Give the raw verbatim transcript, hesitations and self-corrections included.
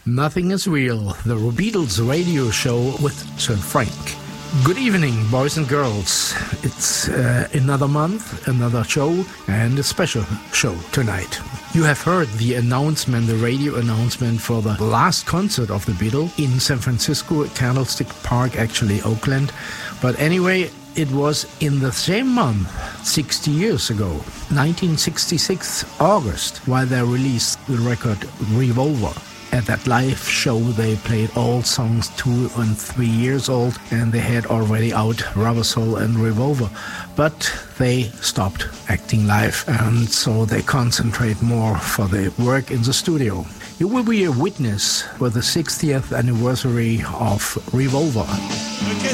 Nothing is Real, the Beatles radio show with Sir Frank. Good evening, boys and girls. It's uh, another month, another show, and a special show tonight. You have heard the announcement, the radio announcement for the last concert of the Beatles in San Francisco, Candlestick Park, actually Oakland. But anyway, it was in the same month, sixty years ago, nineteen sixty-six, August, while they released the record Revolver. At that live show, they played all songs two and three years old, and they had already out Rubber Soul and Revolver. But they stopped acting live, and so they concentrate more for the work in the studio. You will be a witness for the sixtieth anniversary of Revolver. Okay.